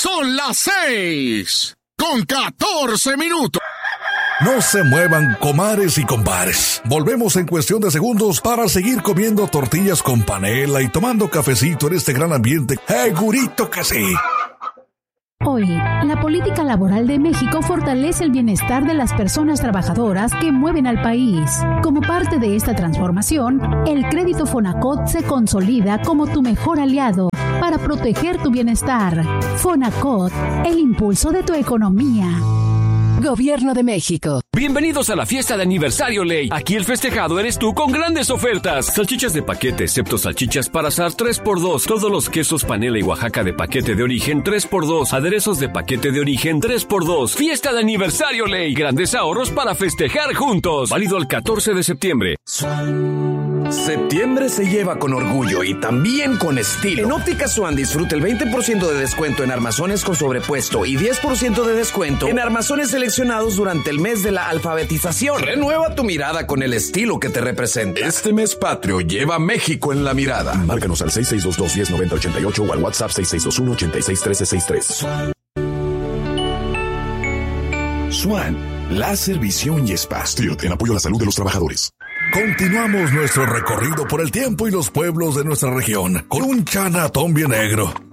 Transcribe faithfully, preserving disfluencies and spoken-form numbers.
Son las seis con catorce minutos. No se muevan, comares y compares. Volvemos en cuestión de segundos para seguir comiendo tortillas con panela y tomando cafecito en este gran ambiente. ¡Segurito que sí! Hoy, la política laboral de México fortalece el bienestar de las personas trabajadoras que mueven al país. Como parte de esta transformación, el crédito Fonacot se consolida como tu mejor aliado para proteger tu bienestar. Fonacot, el impulso de tu economía. Gobierno de México. Bienvenidos a la fiesta de aniversario Ley. Aquí el festejado eres tú con grandes ofertas. Salchichas de paquete, excepto salchichas para asar tres por dos. Todos los quesos panela y Oaxaca de paquete de origen tres por dos. Aderezos de paquete de origen tres por dos. Fiesta de aniversario Ley. Grandes ahorros para festejar juntos. Válido el catorce de septiembre. Septiembre se lleva con orgullo y también con estilo. En Óptica Swan disfruta el veinte por ciento de descuento en armazones con sobrepuesto y diez por ciento de descuento en armazones seleccionados durante el mes de la alfabetización. Renueva tu mirada con el estilo que te representa. Este mes patrio lleva México en la mirada. Márcanos al seis seis dos dos, uno cero nueve ocho o al WhatsApp seis seis dos uno, ocho seis uno tres seis tres. Swan, láser, visión y espacio en apoyo a la salud de los trabajadores. Continuamos nuestro recorrido por el tiempo y los pueblos de nuestra región con un chanatón bien negro.